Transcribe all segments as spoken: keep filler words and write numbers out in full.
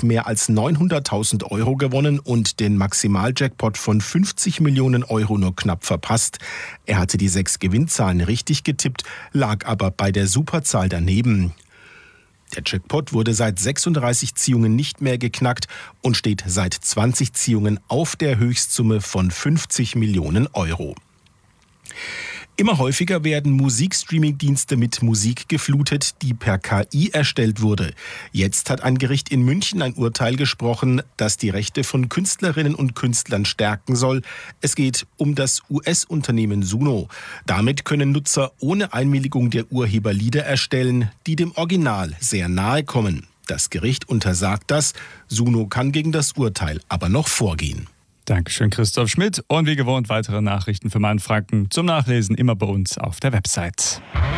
nämlich mehr als neunhunderttausend Euro gewonnen und den Maximaljackpot von fünfzig Millionen Euro nur knapp verpasst. Er hatte die sechs Gewinnzahlen richtig getippt, lag aber bei der Superzahl daneben. Der Jackpot wurde seit sechsunddreißig Ziehungen nicht mehr geknackt und steht seit zwanzig Ziehungen auf der Höchstsumme von fünfzig Millionen Euro. Immer häufiger werden Musikstreaming-Dienste mit Musik geflutet, die per K I erstellt wurde. Jetzt hat ein Gericht in München ein Urteil gesprochen, das die Rechte von Künstlerinnen und Künstlern stärken soll. Es geht um das U S-Unternehmen Suno. Damit können Nutzer ohne Einwilligung der Urheber Lieder erstellen, die dem Original sehr nahe kommen. Das Gericht untersagt das. Suno kann gegen das Urteil aber noch vorgehen. Dankeschön, Christoph Schmidt. Und wie gewohnt weitere Nachrichten für Mainfranken zum Nachlesen immer bei uns auf der Website.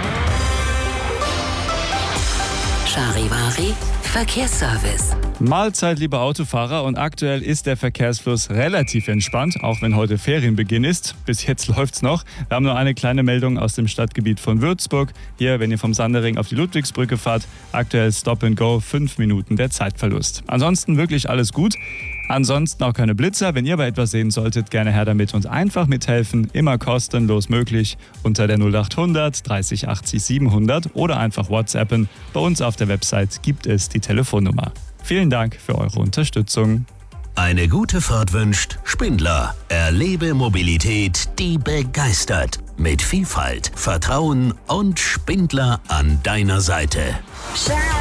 Charivari Verkehrsservice. Mahlzeit, liebe Autofahrer, und aktuell ist der Verkehrsfluss relativ entspannt, auch wenn heute Ferienbeginn ist. Bis jetzt läuft's noch. Wir haben nur eine kleine Meldung aus dem Stadtgebiet von Würzburg. Hier, wenn ihr vom Sandering auf die Ludwigsbrücke fahrt, aktuell Stop and Go, fünf Minuten der Zeitverlust. Ansonsten wirklich alles gut. Ansonsten auch keine Blitzer. Wenn ihr aber etwas sehen solltet, gerne her damit und einfach mithelfen. Immer kostenlos möglich unter der null acht hundert dreißig achtzig siebenhundert oder einfach WhatsAppen. Bei uns auf der Website gibt es die Telefonnummer. Vielen Dank für eure Unterstützung. Eine gute Fahrt wünscht Spindler. Erlebe Mobilität, die begeistert. Mit Vielfalt, Vertrauen und Spindler an deiner Seite.